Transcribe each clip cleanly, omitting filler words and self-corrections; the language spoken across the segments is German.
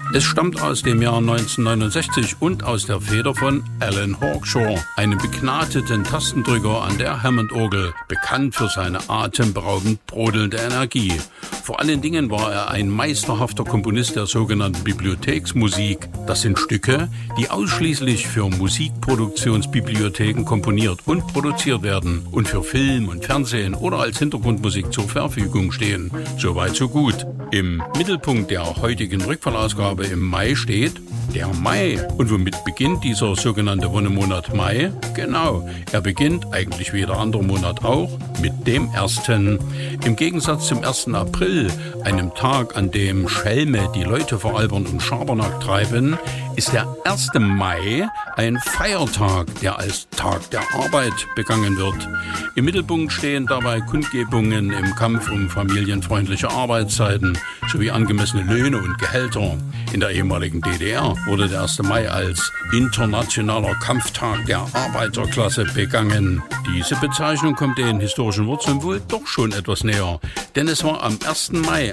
Es stammt aus dem Jahr 1969 und aus der Feder von Alan Hawkshaw, einem begnadeten Tastendrücker an der Hammond-Orgel, bekannt für seine atemberaubend brodelnde Energie. Vor allen Dingen war er ein meisterhafter Komponist der sogenannten Bibliotheksmusik. Das sind Stücke, die ausschließlich für Musikproduktionsbibliotheken komponiert und produziert werden und für Film und Fernsehen oder als Hintergrundmusik zur Verfügung stehen. Soweit so gut. Im Mittelpunkt der heutigen Rückfallausgabe im Mai steht der Mai. Und womit beginnt dieser sogenannte Wonnemonat Mai? Genau, er beginnt, eigentlich wie jeder andere Monat auch, mit dem 1. Im Gegensatz zum 1. April, einem Tag, an dem Schelme die Leute veralbern und Schabernack treiben, ist der 1. Mai ein Feiertag, der als Tag der Arbeit begangen wird. Im Mittelpunkt stehen dabei Kundgebungen im Kampf um familienfreundliche Arbeitszeiten sowie angemessene Löhne und Gehälter. In der ehemaligen DDR wurde der 1. Mai als internationaler Kampftag der Arbeiterklasse begangen. Diese Bezeichnung kommt den historischen Wurzeln wohl doch schon etwas näher, denn es war am 1. Mai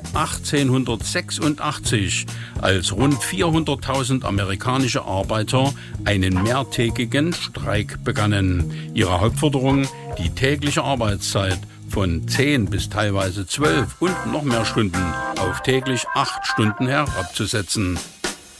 1886, als rund 400.000 amerikanische Arbeiter einen mehrtägigen Streik begannen. Ihre Hauptforderung, die tägliche Arbeitszeit von 10 bis teilweise 12 und noch mehr Stunden auf täglich 8 Stunden herabzusetzen.